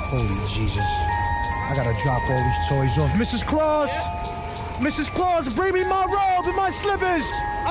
Holy Jesus. I gotta drop all these toys off. Mrs. Claus! Mrs. Claus, bring me my robe and my slippers!